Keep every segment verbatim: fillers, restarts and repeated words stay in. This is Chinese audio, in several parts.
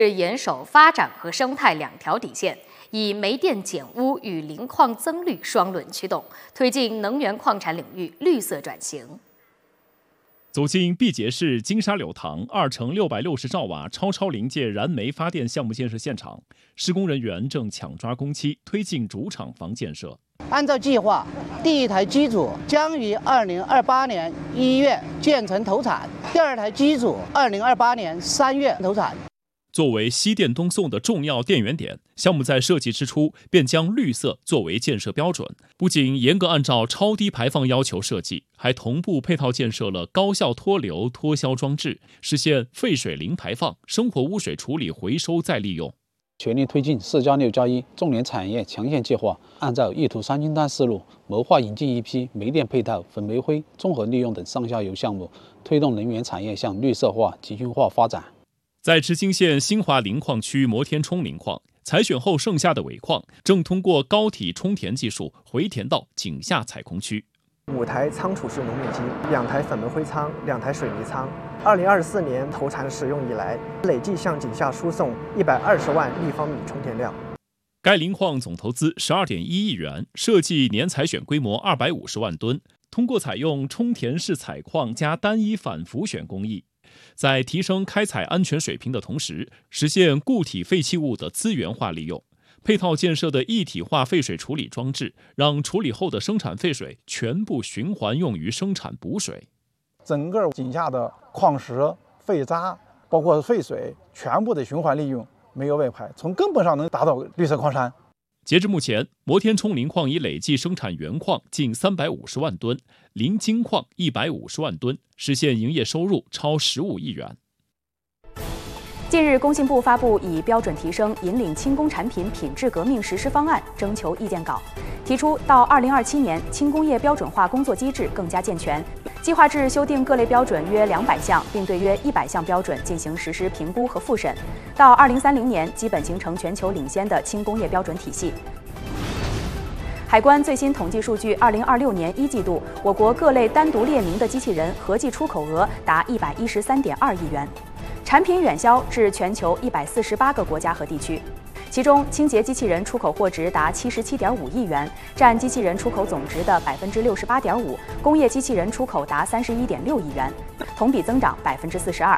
是严守发展和生态两条底线，以煤电减污与磷矿增绿双轮驱动，推进能源矿产领域绿色转型。 走进毕节市金沙柳塘二乘六百六十兆瓦超超临界燃煤发电项目建设现场，施工人员正抢抓工期，推进主厂房建设。 按照计划，第一台机组将于二零二八年一月建成投产，第二台机组二零二八年三月投产。 作为西电东送的重要电源点，项目在设计之初便将绿色作为建设标准，不仅严格按照超低排放要求设计，还同步配套建设了高效脱硫脱硝装置，实现废水零排放、生活污水处理回收再利用。 全力推进四加六加一重点产业强线计划，按照一图三清单思路，谋划引进一批煤电配套、粉煤灰综合利用等上下游项目，推动能源产业向绿色化、集群化发展。 在池涧县新华磷矿区摩天冲磷矿，采选后剩下的尾矿正通过高体充填技术回填到井下采空区。 五台仓储式农密机，两台粉煤灰仓，两台水泥仓。二零二四年投产使用以来，累计向井下输送一百二十万立方米充填量。 该磷矿总投资十二点一亿元，设计年采选规模二百五十万吨，通过采用充填式采矿加单一反浮选工艺，在提升开采安全水平的同时，实现固体废弃物的资源化利用。配套建设的一体化废水处理装置，让处理后的生产废水全部循环用于生产补水。 整个井下的矿石、废渣，包括废水，全部的循环利用，没有外排，从根本上能达到绿色矿山。 截至目前，摩天冲磷矿已累计生产原矿近三百五十万吨，磷精矿一百五十万吨，实现营业收入超十五亿元。 近日，工信部发布以标准提升引领轻工产品品质革命实施方案征求意见稿，提出到二零二七年轻工业标准化工作机制更加健全，计划制修订各类标准约两百项，并对约一百项标准进行实施评估和复审，到二零三零年基本形成全球领先的轻工业标准体系。海关最新统计数据，二零二六年一季度，我国各类单独列明的机器人合计出口额达一百一十三点二亿元。产品远销至全球一百四十八个国家和地区，其中清洁机器人出口货值达七十七点五亿元，占机器人出口总值的百分之六十八点五；工业机器人出口达三十一点六亿元，同比增长百分之四十二。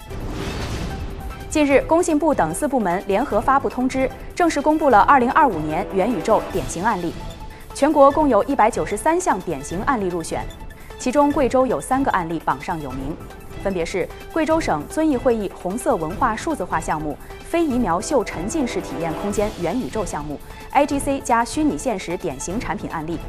近日，工信部等四部门联合发布通知，正式公布了二零二五年元宇宙典型案例。全国共有一百九十三项典型案例入选，其中贵州有三个案例榜上有名。分别是贵州省遵义会议红色文化数字化项目、非移苗秀沉浸式体验空间元宇宙项目、A G C 加虚拟现实典型产品案例。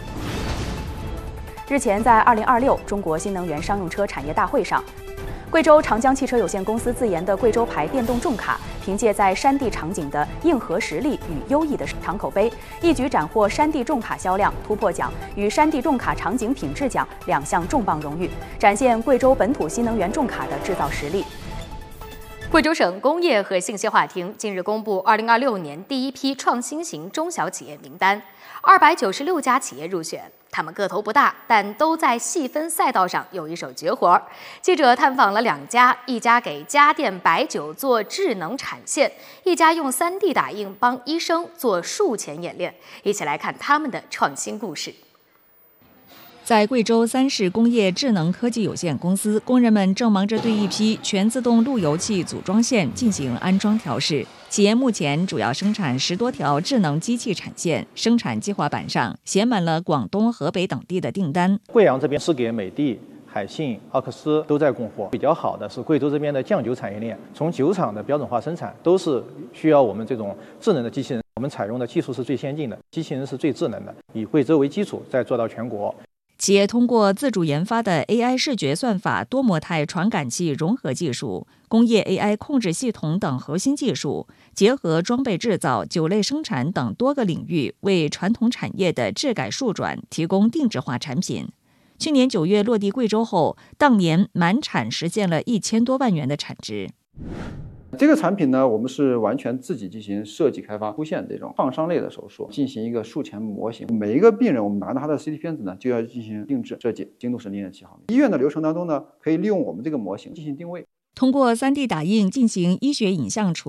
日前，在二零二六中国新能源商用车产业大会上，贵州长江汽车有限公司自研的贵州牌电动重卡，凭借在山地场景的硬核实力与优异的市场口碑，一举斩获山地重卡销量突破奖与山地重卡场景品质奖两项重磅荣誉，展现贵州本土新能源重卡的制造实力。贵州省工业和信息化厅近日公布二零二六年第一批创新型中小企业名单，二百九十六家企业入选。他们个头不大，但都在细分赛道上有一手绝活。记者探访了两家，一家给家电白酒做智能产线，一家用 三 D 打印帮医生做术前演练。一起来看他们的创新故事。 在贵州三市工业智能科技有限公司，工人们正忙着对一批全自动路由器组装线进行安装调试。企业目前主要生产十多条智能机器产线，生产计划板上写满了广东、河北等地的订单。 贵阳这边是给美的、海信、奥克斯都在供货。比较好的是贵州这边的酱酒产业链，从酒厂的标准化生产都是需要我们这种智能的机器人。我们采用的技术是最先进的，机器人是最智能的，以贵州为基础，再做到全国。 企业通过自主研发的 A I 视觉算法多模态传感器融合技术、工业 A I 控制系统等核心技术，结合装备制造、酒类生产等多个领域，为传统产业的质改数转提供定制化产品。去年九月落地贵州后，当年满产实现了一千多万元的产值。 这个产品呢，我们是完全自己进行设计开发，出现这种创伤类的手术，进行一个术前模型。每一个病人，我们拿到他的 C T 片子呢，就要进行定制设计，精度是零点七毫米。医院的流程当中呢，可以利用我们这个模型进行定位。 通过 三 D 打印进行医学影像处